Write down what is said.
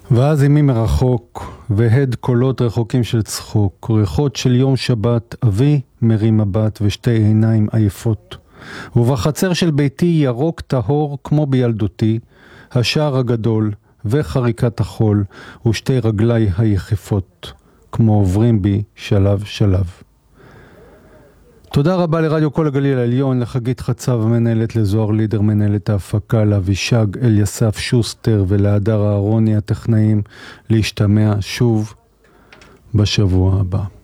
ואז אמי מרחוק, והד קולות רחוקים של צחוק, ריחות של יום שבת, אבי מרים מבט ושתי עיניים עייפות. ובחצר של ביתי ירוק טהור כמו בילדותי, השער הגדול וחריקת החול, ושתי רגלי היחפות, כמו עוברים בי שלב שלב. תודה רבה לרדיו כל הגליל העליון, לחגית חצב המנהלת, לזוהר לידר מנהלת ההפקה, לאבישג אליסף שוסטר ולהדר אהרוני הטכנאים. להשתמע שוב בשבוע הבא.